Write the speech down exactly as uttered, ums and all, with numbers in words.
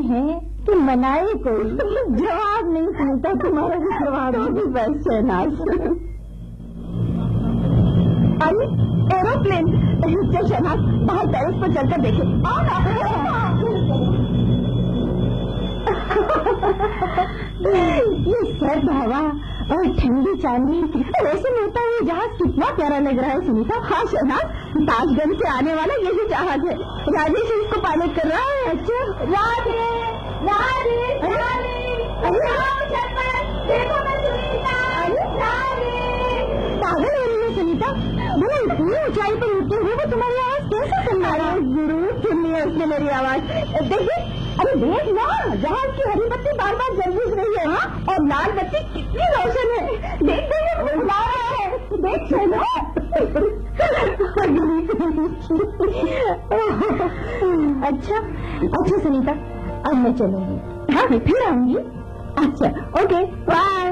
है कि मनाए कोई? जवाब नहीं सुनता तुम्हारा भी जवाब तो भी बस शहनाज। अरे एरोप्लेन, चल शहनाज बाहर टेरेस पर चलकर देखे। ये सर्द हवा और ठंडी चांदी वैसे मिलता हुआ जहाज कितना प्यारा लग रहा है सुनीता। हाँ शहनाज, ताजगंज से आने वाला यही जहाज है। राजेश इसको पायलट कर रहा है। अच्छा राधे राधे राधे, देखो मैं सुनीता। पागल हो रही है सुनीता, बोलो इतनी ऊंचाई पर उठते हुए वो तुम्हारी आवाज कैसे सुन रहा है? जरूर सुननी है उसने मेरी आवाज। देखिए, अरे देख ना, जहाज की हरी बत्ती बार बार जल बुझ रही है। हाँ, और लाल बत्ती कितनी रोशन है। देख देख बुला रहा है, देख चलो। अच्छा अच्छा सुनीता, अब मैं चलूंगी। हाँ मैं फिर आऊंगी। अच्छा ओके बाय।